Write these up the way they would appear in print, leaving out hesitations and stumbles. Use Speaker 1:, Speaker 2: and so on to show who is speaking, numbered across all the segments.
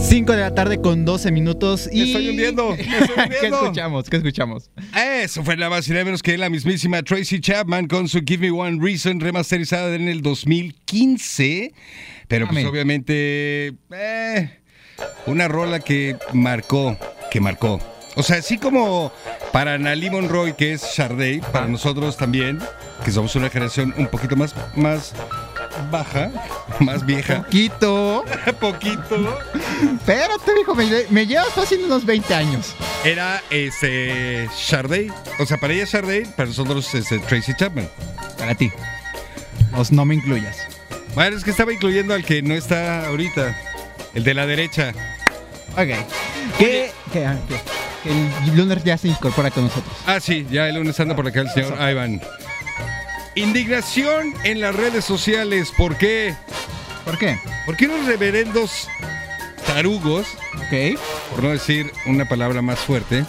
Speaker 1: 5 de la tarde con 12 minutos y...
Speaker 2: Me estoy hundiendo.
Speaker 1: ¿Qué escuchamos?
Speaker 2: Eso fue nada más y nada menos que la mismísima Tracy Chapman con su Give Me One Reason, remasterizada en el 2015. Pero pues obviamente una rola que marcó. O sea, así como para Nalí Monroy, que es Sade, para nosotros también, que somos una generación un poquito más baja, más vieja.
Speaker 1: Poquito. Espérate, hijo, me llevas fácil unos 20 años.
Speaker 2: Era Sade, o sea, para ella Sade, para nosotros Tracy Chapman.
Speaker 1: Para ti. No me incluyas.
Speaker 2: Bueno, es que estaba incluyendo al que no está ahorita, el de la derecha.
Speaker 1: Ok. Que el lunes ya se incorpora con nosotros.
Speaker 2: Ah, sí, ya el lunes anda por acá el señor Iván. Indignación en las redes sociales. ¿Por qué?
Speaker 1: ¿Por qué?
Speaker 2: Porque unos reverendos tarugos, por no decir una palabra más fuerte,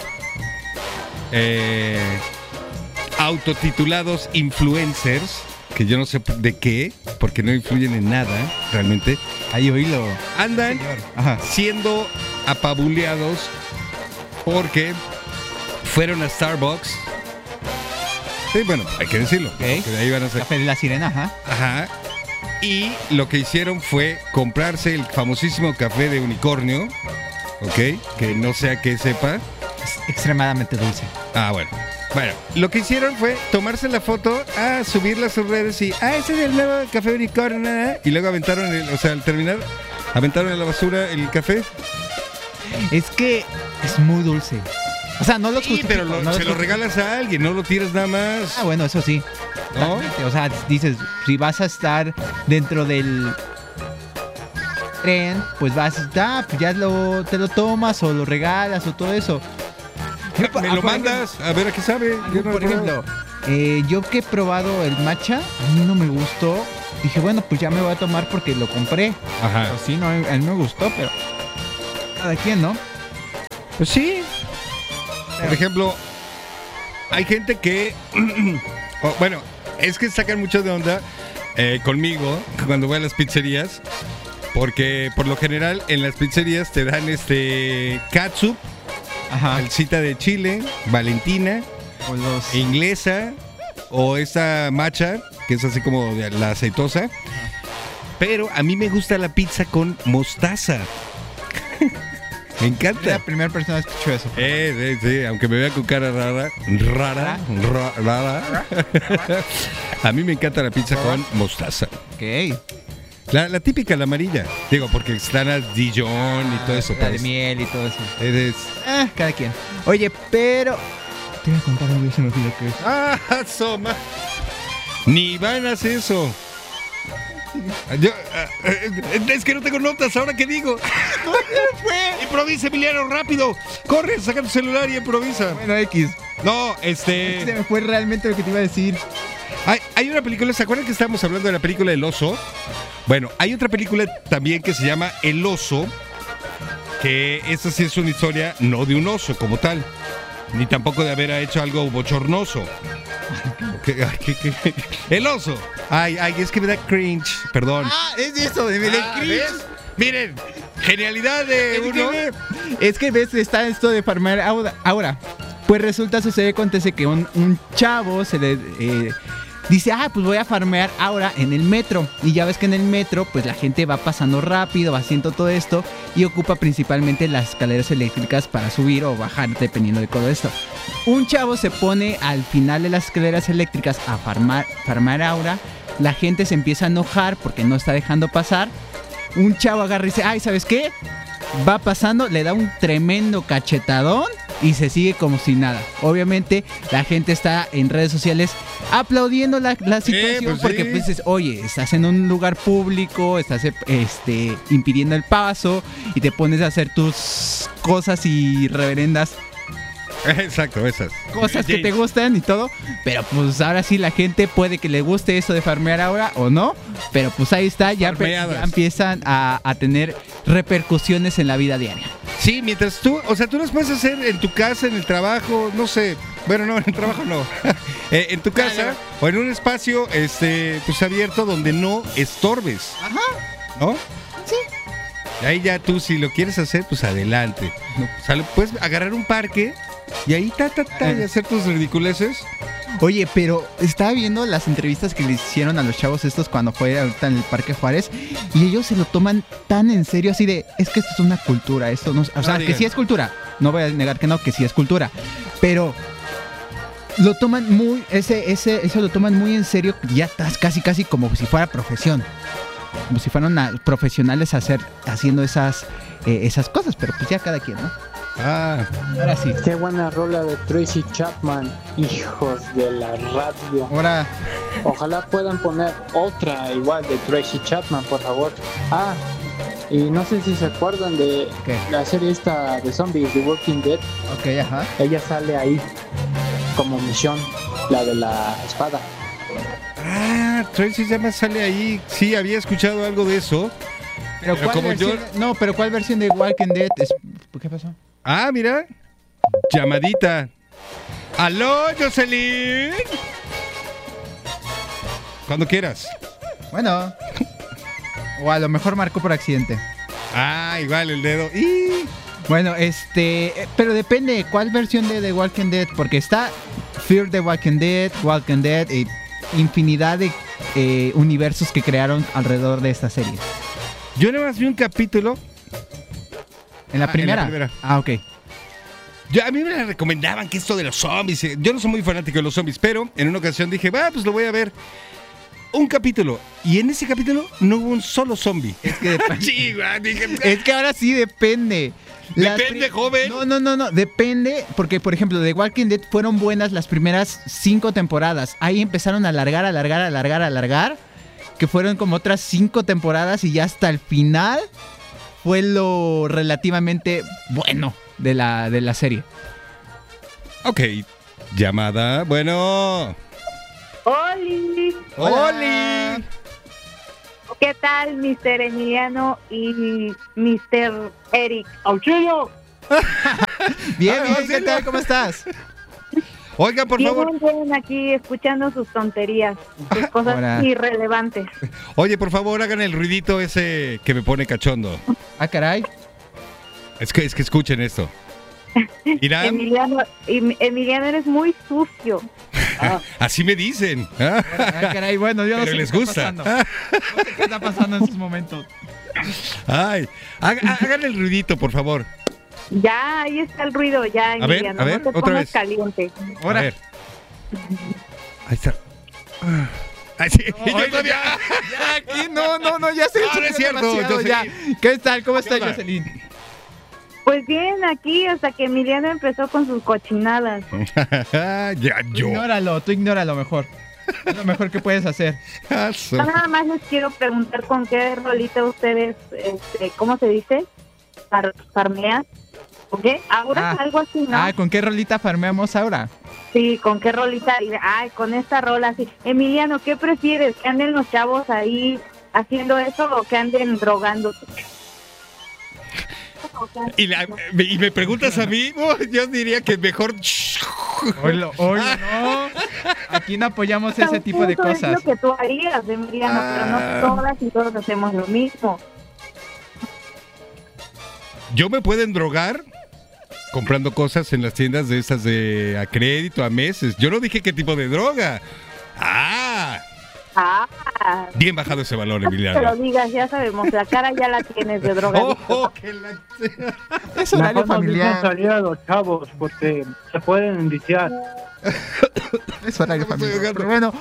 Speaker 2: autotitulados influencers, que yo no sé de qué, porque no influyen en nada, realmente.
Speaker 1: Ahí oílo.
Speaker 2: Andan siendo apabuleados porque fueron a Starbucks. Sí, bueno, hay que decirlo.
Speaker 1: Que
Speaker 2: de ahí van a hacer.
Speaker 1: Café de la Sirena,
Speaker 2: Ajá. Y lo que hicieron fue comprarse el famosísimo café de unicornio, que no sé a qué sepa.
Speaker 1: Es extremadamente dulce.
Speaker 2: Ah, bueno. Bueno, lo que hicieron fue tomarse la foto, subirla a sus redes y, ese es el nuevo café unicornio, y luego aventaron, al terminar, aventaron a la basura el café.
Speaker 1: Es que es muy dulce. O sea, no lo justifico,
Speaker 2: pero se lo regalas a alguien, no lo tiras nada más.
Speaker 1: Ah, bueno, eso sí.
Speaker 2: ¿No?
Speaker 1: O sea, dices, si vas a estar dentro del tren, pues vas a estar, pues ya te lo tomas o lo regalas o todo eso.
Speaker 2: Me lo mandas, a ver a qué sabe.
Speaker 1: Por ejemplo, yo que he probado el matcha, a mí no me gustó. Dije, bueno, pues ya me voy a tomar porque lo compré.
Speaker 2: Ajá.
Speaker 1: Pero sí, no, a mí me gustó, pero cada quien, ¿no?
Speaker 2: Pues sí. Por ejemplo, hay gente que... bueno, es que sacan mucho de onda conmigo cuando voy a las pizzerías, porque por lo general en las pizzerías te dan catsup, salsita de chile, Valentina, o inglesa, o esta matcha, que es así como de la aceitosa. Pero a mí me gusta la pizza con mostaza. Me encanta.
Speaker 1: Es la primera persona que escuchó eso.
Speaker 2: Sí, aunque me vea con cara rara. A mí me encanta la pizza con mostaza.
Speaker 1: Ok.
Speaker 2: La típica, la amarilla. Digo, porque están a Dijon y todo eso.
Speaker 1: La de miel y todo eso. Cada quien. Oye, pero... Te voy a contar algo, se me olvidó que es.
Speaker 2: Soma. Ni van a hacer eso. Es que no tengo notas, ¿ahora qué digo?
Speaker 1: ¿Cómo fue?
Speaker 2: Improvisa, Emiliano, rápido. Corre, saca tu celular y improvisa.
Speaker 1: Bueno, X.
Speaker 2: No,
Speaker 1: Se me fue realmente lo que te iba a decir.
Speaker 2: Hay una película, ¿se acuerdan que estábamos hablando de la película El Oso? Bueno, hay otra película también que se llama El Oso, que esta sí es una historia no de un oso como tal, ni tampoco de haber hecho algo bochornoso. El oso. Ay, es que me da cringe, perdón.
Speaker 1: Es eso, me da cringe.
Speaker 2: ¿Ves? Miren, genialidad de uno.
Speaker 1: Es que ves, está esto de farmear ahora. Pues resulta, sucede, acontece que un chavo se le dice, pues voy a farmear ahora en el metro. Y ya ves que en el metro, pues la gente va pasando rápido, va haciendo todo esto y ocupa principalmente las escaleras eléctricas para subir o bajar, dependiendo de todo esto. Un chavo se pone al final de las escaleras eléctricas a farmar aura. La gente se empieza a enojar porque no está dejando pasar. Un chavo agarra y dice, ¿sabes qué? Va pasando, le da un tremendo cachetadón y se sigue como si nada. Obviamente la gente está en redes sociales aplaudiendo la situación,
Speaker 2: pues
Speaker 1: porque
Speaker 2: sí.
Speaker 1: pues dices, oye, estás en un lugar público, estás impidiendo el paso y te pones a hacer tus cosas y reverendas.
Speaker 2: Exacto, esas
Speaker 1: Cosas que te gustan y todo, pero pues ahora sí la gente puede que le guste eso de farmear ahora o no, pero pues ahí está, ya empiezan a tener repercusiones en la vida diaria.
Speaker 2: Sí, mientras tú las puedes hacer en tu casa, en el trabajo, no sé. Bueno, no, en el trabajo no. En tu casa o en un espacio pues abierto donde no estorbes.
Speaker 1: Ajá.
Speaker 2: ¿No?
Speaker 1: Sí.
Speaker 2: Ahí ya tú, si lo quieres hacer, pues adelante. O sea, puedes agarrar un parque y ahí y hacer tus ridiculeces.
Speaker 1: Oye, pero estaba viendo las entrevistas que le hicieron a los chavos estos cuando fue ahorita en el Parque Juárez y ellos se lo toman tan en serio así de, es que esto es una cultura, esto no, o sea, que sí es cultura, no voy a negar que no, que sí es cultura, pero lo toman muy, eso lo toman muy en serio, ya estás casi como si fuera profesión, como si fueran profesionales haciendo esas cosas, pero pues ya cada quien, ¿no? Ahora sí.
Speaker 3: Qué buena rola de Tracy Chapman, hijos de la radio.
Speaker 1: Ahora.
Speaker 3: Ojalá puedan poner otra igual de Tracy Chapman, por favor. Y no sé si se acuerdan de la serie esta de zombies, The Walking Dead.
Speaker 1: Ok, ajá.
Speaker 3: Ella sale ahí como misión, la de la espada.
Speaker 2: Tracy Chapman sale ahí. Sí, había escuchado algo de eso.
Speaker 1: Pero ¿cuál versión? No, pero ¿cuál versión de Walking Dead? ¿Qué pasó?
Speaker 2: Mira. Llamadita. ¡Aló, Jocelyn! Cuando quieras.
Speaker 1: Bueno. O a lo mejor marcó por accidente.
Speaker 2: Igual el dedo.
Speaker 1: Bueno, pero depende cuál versión de The Walking Dead, porque está Fear the Walking Dead, infinidad de universos que crearon alrededor de esta serie.
Speaker 2: Yo nada más vi un capítulo.
Speaker 1: ¿En la primera? Ok.
Speaker 2: A mí me la recomendaban que esto de los zombies. Yo no soy muy fanático de los zombies, pero en una ocasión dije, pues lo voy a ver. Un capítulo. Y en ese capítulo no hubo un solo zombie.
Speaker 1: Es que
Speaker 2: sí, dije,
Speaker 1: es que ahora sí depende.
Speaker 2: Depende, joven.
Speaker 1: No. Depende, porque por ejemplo, The Walking Dead fueron buenas las primeras 5 temporadas. Ahí empezaron a alargar. Que fueron como otras 5 temporadas y ya hasta el final fue lo relativamente bueno de la serie.
Speaker 2: Ok, llamada, bueno.
Speaker 4: ¡Oli!
Speaker 2: ¡Oli!
Speaker 4: ¿Qué tal, Mr. Emiliano y Mr. Eric?
Speaker 3: ¡Auxilio!
Speaker 1: Bien, ¿qué tal? ¿Cómo estás?
Speaker 2: Oiga, por favor.
Speaker 4: Bien, aquí escuchando sus tonterías, sus cosas irrelevantes.
Speaker 2: Oye, por favor, hagan el ruidito ese que me pone cachondo.
Speaker 1: Caray.
Speaker 2: Es que escuchen esto. ¿Irán?
Speaker 4: Emiliano, eres muy sucio.
Speaker 2: Así me dicen.
Speaker 1: Caray, bueno, yo no
Speaker 2: Pero
Speaker 1: sé
Speaker 2: les
Speaker 1: qué
Speaker 2: gusta.
Speaker 1: Está pasando. No sé qué está pasando en estos momentos.
Speaker 2: Hagan el ruidito, por favor.
Speaker 4: Ya, ahí está el ruido, ya, Emiliano.
Speaker 2: A ver,
Speaker 4: no te
Speaker 2: otra
Speaker 4: pongas
Speaker 2: vez.
Speaker 4: caliente.
Speaker 2: Ahora. A ver. Ahí está. Sí.
Speaker 1: Ya, aquí, no, ya se
Speaker 2: no es cierto,
Speaker 1: ya. ¿Qué tal? ¿Cómo estás, Jocelyn?
Speaker 4: Pues bien, aquí hasta que Emiliano empezó con sus cochinadas.
Speaker 1: Tú ignóralo mejor. Es lo mejor que puedes hacer.
Speaker 4: Nada más les quiero preguntar con qué rolita ustedes, ¿cómo se dice? Farmean. ¿Con qué? ¿Ahora? Algo así, ¿no?
Speaker 1: ¿Con qué rolita farmeamos ahora?
Speaker 4: Sí, ¿con qué rolita? Con esta rola, sí. Emiliano, ¿qué prefieres? ¿Que anden los chavos ahí haciendo eso o que anden drogándose?
Speaker 2: Y me preguntas a mí, yo diría que mejor.
Speaker 1: Oilo, no. Aquí no apoyamos ese tipo de cosas.
Speaker 4: Es lo que tú harías, Emiliano, pero no todas y todos hacemos lo mismo.
Speaker 2: Yo me pueden drogar comprando cosas en las tiendas de esas de a crédito, a meses. Yo no dije qué tipo de droga. Bien bajado ese valor, Emiliano.
Speaker 4: No te lo digas, ya sabemos, la cara ya la tienes de droga.
Speaker 1: Es horario familiar.
Speaker 3: No salir a los chavos porque se pueden enviciar.
Speaker 1: Es horario familiar. Pero bueno,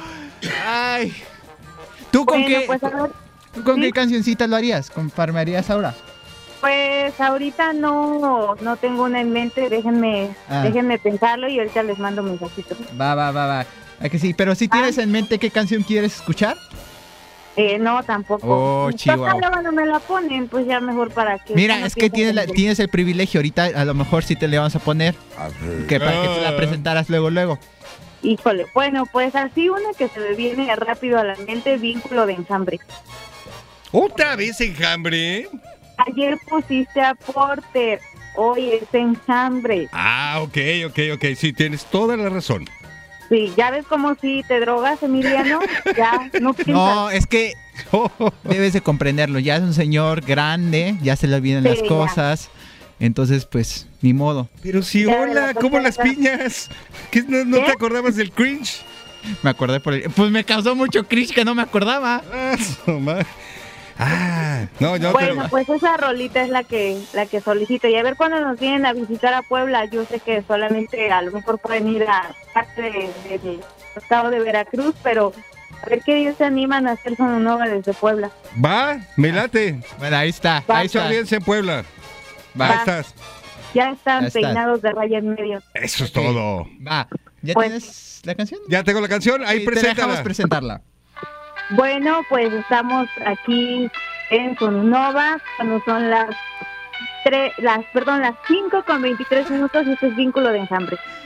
Speaker 1: ¿tú con qué?
Speaker 4: Pues, a ver,
Speaker 1: ¿Tú con qué cancioncita lo harías? ¿Farmearías ahora?
Speaker 4: Pues ahorita no tengo una en mente, déjenme pensarlo y ahorita les mando mensajitos.
Speaker 1: Va. ¿A que sí? Pero si tienes en mente qué canción quieres escuchar.
Speaker 4: No, tampoco.
Speaker 1: Chihuahua.
Speaker 4: No me la ponen, pues ya mejor para que...
Speaker 1: Mira, es que tienes el privilegio ahorita, a lo mejor sí te le vamos a poner, que para que te la presentaras luego.
Speaker 4: Híjole, bueno, pues así una que se me viene rápido a la mente, Vínculo de Enjambre.
Speaker 2: ¿Otra vez Enjambre?
Speaker 4: Ayer pusiste a Porter, hoy es Enjambre.
Speaker 2: Ok, sí, tienes toda la razón.
Speaker 4: Sí, ya ves como si te drogas, Emiliano, ya no piensas.
Speaker 1: No, es que Debes de comprenderlo, ya es un señor grande, ya se le olvidan
Speaker 4: Sí,
Speaker 1: las
Speaker 4: ya.
Speaker 1: cosas. Entonces, pues, ni modo.
Speaker 2: Pero si
Speaker 4: Ya,
Speaker 2: hola,
Speaker 4: la
Speaker 2: ¿cómo las
Speaker 4: cosa-
Speaker 2: piñas? ¿Qué, no
Speaker 4: ¿Qué?
Speaker 2: te acordabas del cringe?
Speaker 1: Me acordé por el... Pues me causó mucho cringe que no me acordaba.
Speaker 2: Ah, su madre. No, yo
Speaker 4: Bueno, pues esa rolita es la que solicito. Y a ver cuando nos vienen a visitar a Puebla. Yo sé que solamente a lo mejor pueden ir a parte del estado de Veracruz, pero a ver qué días se animan a hacer Sononova desde Puebla.
Speaker 2: Va, me late.
Speaker 1: Bueno, ahí está,
Speaker 4: Va.
Speaker 1: ahí
Speaker 2: Mucha
Speaker 1: está.
Speaker 2: audiencia en Puebla.
Speaker 1: Va.
Speaker 2: Ahí estás.
Speaker 4: Ya están
Speaker 1: Ya está.
Speaker 4: peinados de raya en medio.
Speaker 2: Eso es
Speaker 1: Ok.
Speaker 2: todo.
Speaker 1: Va. ¿Ya
Speaker 4: Pues-
Speaker 1: tienes la canción?
Speaker 2: Ya tengo la canción, ahí
Speaker 1: Sí, te dejamos
Speaker 2: preséntala.
Speaker 1: presentarla.
Speaker 4: Bueno, pues estamos aquí en Sononova cuando son las 5:23 y este es Vínculo de Enjambre.